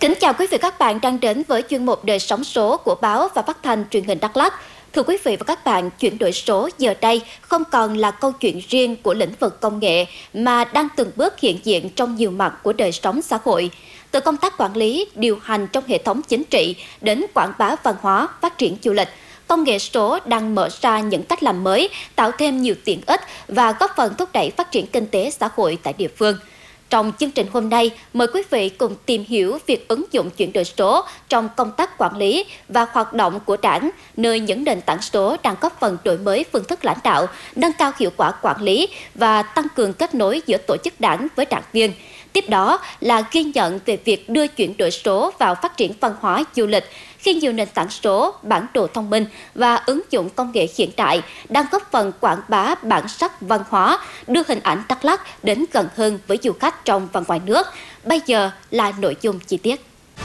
Kính chào quý vị và các bạn đang đến với chuyên mục Đời sống số của báo và phát thanh truyền hình Đắk Lắk. Thưa quý vị và các bạn, chuyển đổi số giờ đây không còn là câu chuyện riêng của lĩnh vực công nghệ mà đang từng bước hiện diện trong nhiều mặt của đời sống xã hội. Từ công tác quản lý, điều hành trong hệ thống chính trị đến quảng bá văn hóa, phát triển du lịch, công nghệ số đang mở ra những cách làm mới, tạo thêm nhiều tiện ích và góp phần thúc đẩy phát triển kinh tế xã hội tại địa phương. Trong chương trình hôm nay, mời quý vị cùng tìm hiểu việc ứng dụng chuyển đổi số trong công tác quản lý và hoạt động của Đảng, nơi những nền tảng số đang góp phần đổi mới phương thức lãnh đạo, nâng cao hiệu quả quản lý và tăng cường kết nối giữa tổ chức Đảng với đảng viên. Tiếp đó là ghi nhận về việc đưa chuyển đổi số vào phát triển văn hóa du lịch, khi nhiều nền tảng số, bản đồ thông minh và ứng dụng công nghệ hiện đại đang góp phần quảng bá bản sắc văn hóa, đưa hình ảnh Đắk Lắk đến gần hơn với du khách trong và ngoài nước. Bây giờ là nội dung chi tiết.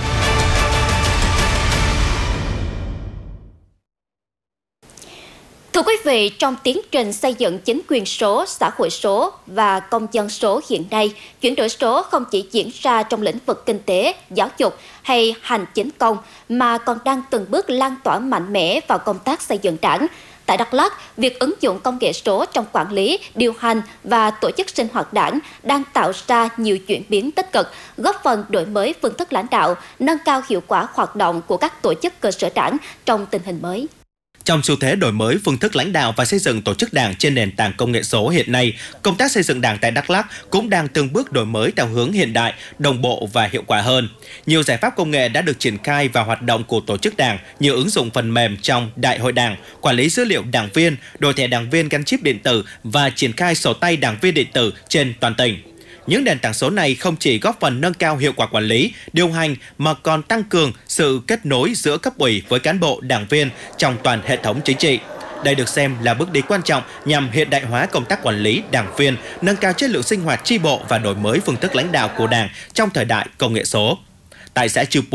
Thưa quý vị, trong tiến trình xây dựng chính quyền số, xã hội số và công dân số hiện nay, chuyển đổi số không chỉ diễn ra trong lĩnh vực kinh tế, giáo dục hay hành chính công, mà còn đang từng bước lan tỏa mạnh mẽ vào công tác xây dựng Đảng. Tại Đắk Lắk, việc ứng dụng công nghệ số trong quản lý, điều hành và tổ chức sinh hoạt Đảng đang tạo ra nhiều chuyển biến tích cực, góp phần đổi mới phương thức lãnh đạo, nâng cao hiệu quả hoạt động của các tổ chức cơ sở Đảng trong tình hình mới. Trong xu thế đổi mới phương thức lãnh đạo và xây dựng tổ chức Đảng trên nền tảng công nghệ số hiện nay, công tác xây dựng Đảng tại Đắk Lắk cũng đang từng bước đổi mới theo hướng hiện đại, đồng bộ và hiệu quả hơn. Nhiều giải pháp công nghệ đã được triển khai vào hoạt động của tổ chức Đảng như ứng dụng phần mềm trong Đại hội Đảng, quản lý dữ liệu đảng viên, đổi thẻ đảng viên gắn chip điện tử và triển khai sổ tay đảng viên điện tử trên toàn tỉnh. Những nền tảng số này không chỉ góp phần nâng cao hiệu quả quản lý, điều hành mà còn tăng cường sự kết nối giữa cấp ủy với cán bộ, đảng viên trong toàn hệ thống chính trị. Đây được xem là bước đi quan trọng nhằm hiện đại hóa công tác quản lý đảng viên, nâng cao chất lượng sinh hoạt chi bộ và đổi mới phương thức lãnh đạo của Đảng trong thời đại công nghệ số. Tại xã Chư Pứ,